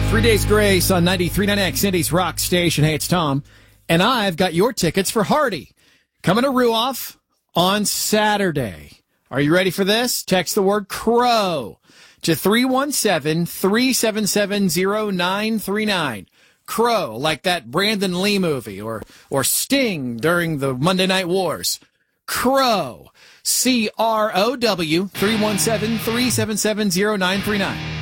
3 Days Grace on 93.9X, Indy's rock station. Hey, it's Tom, and I've got your tickets for Hardy coming to Ruoff on Saturday. Are you ready for this? Text the word CROW to 317-377-0939. Crow, like that Brandon Lee movie, or Sting during the Monday Night Wars. Crow, CROW, 317-377-0939.